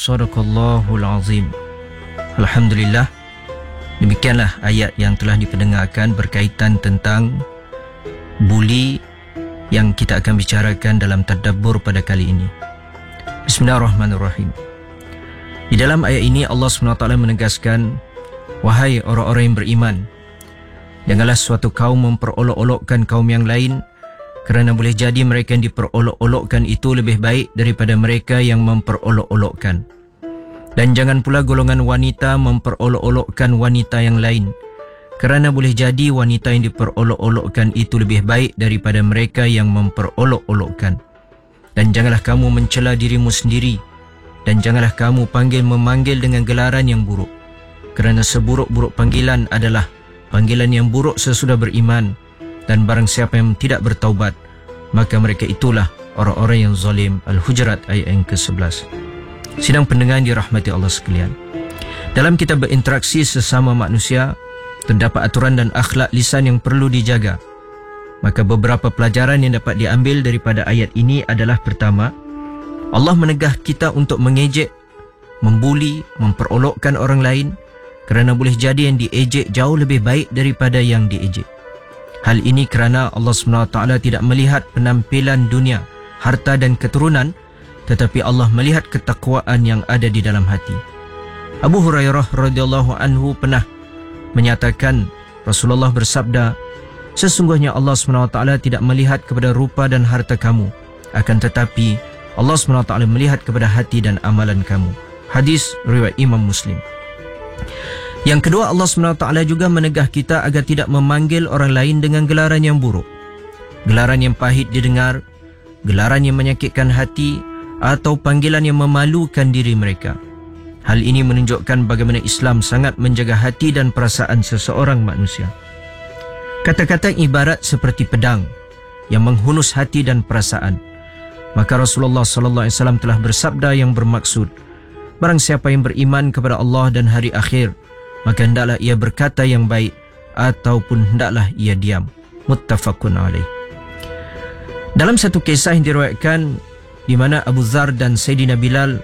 Sadaqallahul azim. Alhamdulillah. Demikianlah ayat yang telah dipendengarkan berkaitan tentang buli yang kita akan bicarakan dalam tadabbur pada kali ini. Bismillahirrahmanirrahim. Di dalam ayat ini Allah SWT menegaskan, wahai orang-orang yang beriman, janganlah suatu kaum memperolok-olokkan kaum yang lain, kerana boleh jadi mereka yang diperolok-olokkan itu lebih baik daripada mereka yang memperolok-olokkan. Dan jangan pula golongan wanita memperolok-olokkan wanita yang lain, kerana boleh jadi wanita yang diperolok-olokkan itu lebih baik daripada mereka yang memperolok-olokkan. Dan janganlah kamu mencela dirimu sendiri, dan janganlah kamu memanggil dengan gelaran yang buruk, kerana seburuk-buruk panggilan adalah panggilan yang buruk sesudah beriman. Dan barang siapa yang tidak bertaubat, maka mereka itulah orang-orang yang zalim. Al-Hujurat ayat yang ke-11. Sidang pendengar dirahmati Allah sekalian, dalam kita berinteraksi sesama manusia, terdapat aturan dan akhlak lisan yang perlu dijaga. Maka beberapa pelajaran yang dapat diambil daripada ayat ini adalah: pertama, Allah menegah kita untuk mengejek, membuli, memperolokkan orang lain, kerana boleh jadi yang diejek jauh lebih baik daripada yang diejek. Hal ini kerana Allah SWT tidak melihat penampilan dunia, harta dan keturunan, tetapi Allah melihat ketakwaan yang ada di dalam hati. Abu Hurairah radhiyallahu anhu pernah menyatakan, Rasulullah bersabda, sesungguhnya Allah SWT tidak melihat kepada rupa dan harta kamu, akan tetapi Allah SWT melihat kepada hati dan amalan kamu. Hadis riwayat Imam Muslim. Yang kedua, Allah SWT juga menegah kita agar tidak memanggil orang lain dengan gelaran yang buruk, gelaran yang pahit didengar, gelaran yang menyakitkan hati, atau panggilan yang memalukan diri mereka. Hal ini menunjukkan bagaimana Islam sangat menjaga hati dan perasaan seseorang manusia. Kata-kata ibarat seperti pedang yang menghunus hati dan perasaan. Maka Rasulullah SAW telah bersabda yang bermaksud, barang siapa yang beriman kepada Allah dan hari akhir, maka hendaklah ia berkata yang baik, ataupun hendaklah ia diam. Muttafaqun alaih. Dalam satu kisah yang diriwayatkan di mana Abu Dzar dan Sayyidina Bilal,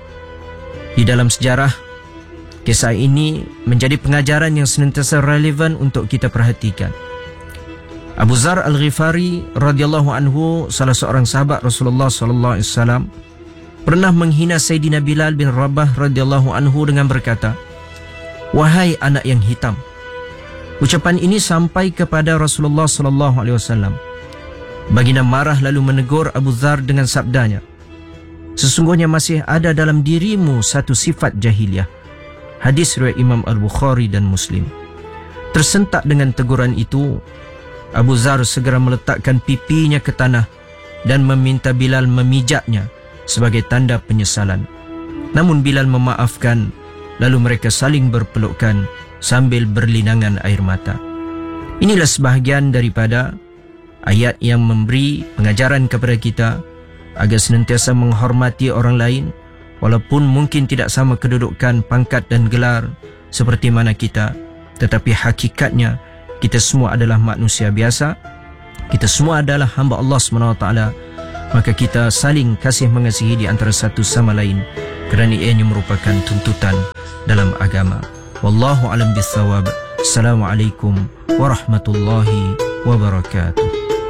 di dalam sejarah, kisah ini menjadi pengajaran yang senantiasa relevan untuk kita perhatikan. Abu Dzar Al-Ghifari radhiyallahu anhu, salah seorang sahabat Rasulullah sallallahu alaihi wasallam, pernah menghina Sayyidina Bilal bin Rabah radhiyallahu anhu dengan berkata, wahai anak yang hitam. Ucapan ini sampai kepada Rasulullah sallallahu alaihi wasallam. Baginda marah lalu menegur Abu Dzar dengan sabdanya, sesungguhnya masih ada dalam dirimu satu sifat jahiliyah. Hadis riwayat Imam Al-Bukhari dan Muslim. Tersentak dengan teguran itu, Abu Dzar segera meletakkan pipinya ke tanah dan meminta Bilal memijatnya sebagai tanda penyesalan. Namun Bilal memaafkan. Lalu mereka saling berpelukan sambil berlinangan air mata. Inilah sebahagian daripada ayat yang memberi pengajaran kepada kita agar senantiasa menghormati orang lain, walaupun mungkin tidak sama kedudukan, pangkat dan gelar seperti mana kita, tetapi hakikatnya kita semua adalah manusia biasa. Kita semua adalah hamba Allah SWT. Maka kita saling kasih mengasihi di antara satu sama lain, kerana ianya merupakan tuntutan dalam agama. Wallahu alam bissawab. Assalamualaikum warahmatullahi wabarakatuh.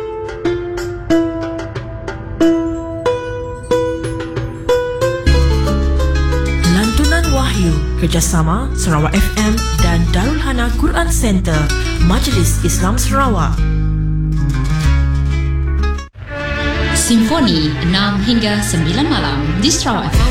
Lantunan Wahyu kerjasama Sarawak FM dan Darul Hana Quran Center, Majlis Islam Sarawak. Simfoni 6 hingga 9 malam di Sarawak FM.